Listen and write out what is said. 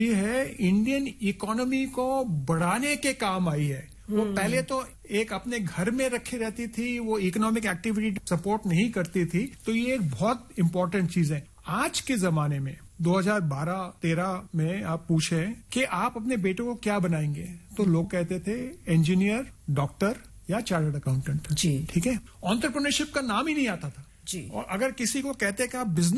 ये है Indian economy को बढ़ाने के काम आई है। वो पहले तो एक अपने घर में रखे रहती थी, वो इकोनॉमिक एक्टिविटी सपोर्ट नहीं करती थी, तो ये एक बहुत इंपॉर्टेंट चीज है। आज के जमाने में 2012-13 में आप पूछे कि आप अपने बेटे को क्या बनाएंगे, तो लोग कहते थे इंजीनियर, डॉक्टर या चार्टर्ड अकाउंटेंट। जी, ठीक है, एंटरप्रेन्योरशिप का नाम ही नहीं आता था। जी, और अगर किसी को कहते कि आप बिजनेस